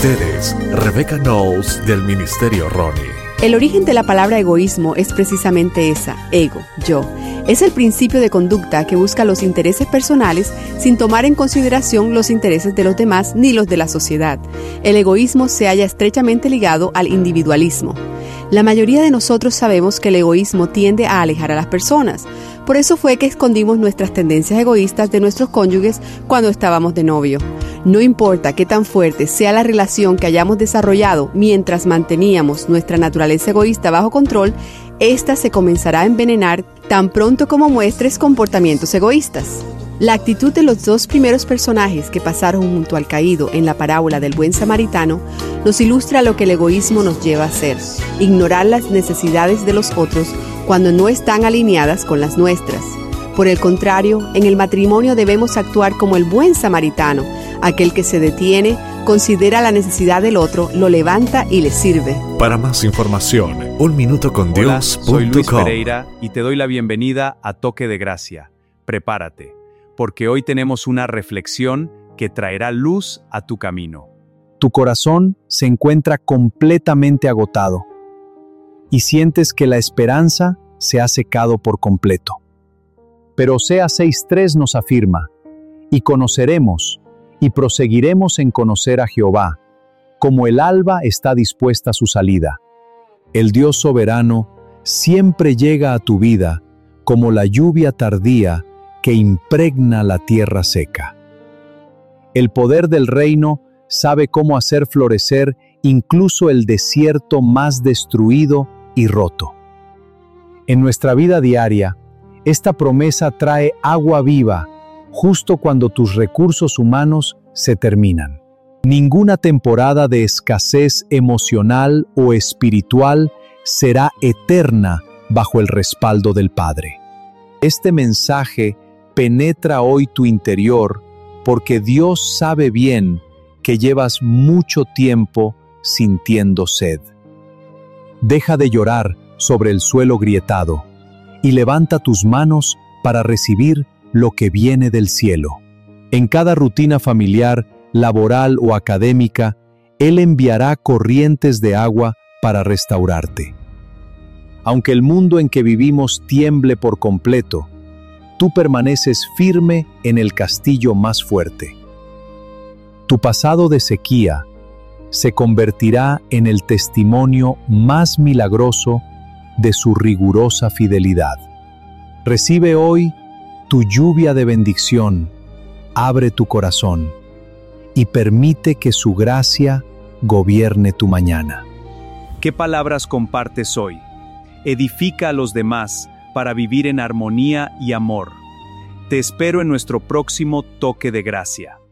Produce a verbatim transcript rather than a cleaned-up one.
ustedes, Rebecca Knowles del Ministerio Ronnie. El origen de la palabra egoísmo es precisamente esa, ego, yo. Es el principio de conducta que busca los intereses personales sin tomar en consideración los intereses de los demás ni los de la sociedad. El egoísmo se halla estrechamente ligado al individualismo. La mayoría de nosotros sabemos que el egoísmo tiende a alejar a las personas. Por eso fue que escondimos nuestras tendencias egoístas de nuestros cónyuges cuando estábamos de novio. No importa qué tan fuerte sea la relación que hayamos desarrollado mientras manteníamos nuestra naturaleza egoísta bajo control, ésta se comenzará a envenenar tan pronto como muestres comportamientos egoístas. La actitud de los dos primeros personajes que pasaron junto al caído en la parábola del buen samaritano nos ilustra lo que el egoísmo nos lleva a hacer: ignorar las necesidades de los otros cuando no están alineadas con las nuestras. Por el contrario, en el matrimonio debemos actuar como el buen samaritano, aquel que se detiene, considera la necesidad del otro, lo levanta y le sirve. Para más información, un minuto con dios punto com. Hola, soy Luis Pereira y te doy la bienvenida a Toque de Gracia. Prepárate, porque hoy tenemos una reflexión que traerá luz a tu camino. Tu corazón se encuentra completamente agotado y sientes que la esperanza se ha secado por completo. Pero Oseas seis tres nos afirma: y conoceremos y proseguiremos en conocer a Jehová, como el alba está dispuesta a su salida. El Dios soberano siempre llega a tu vida como la lluvia tardía que impregna la tierra seca. El poder del reino sabe cómo hacer florecer incluso el desierto más destruido y roto. En nuestra vida diaria, esta promesa trae agua viva justo cuando tus recursos humanos se terminan. Ninguna temporada de escasez emocional o espiritual será eterna bajo el respaldo del Padre. Este mensaje penetra hoy tu interior porque Dios sabe bien que llevas mucho tiempo sintiendo sed. Deja de llorar sobre el suelo grietado y levanta tus manos para recibir lo que viene del cielo. En cada rutina familiar, laboral o académica, Él enviará corrientes de agua para restaurarte. Aunque el mundo en que vivimos tiemble por completo, tú permaneces firme en el castillo más fuerte. Tu pasado de sequía se convertirá en el testimonio más milagroso de su rigurosa fidelidad. Recibe hoy tu lluvia de bendición, abre tu corazón y permite que su gracia gobierne tu mañana. ¿Qué palabras compartes hoy? Edifica a los demás para vivir en armonía y amor. Te espero en nuestro próximo Toque de Gracia.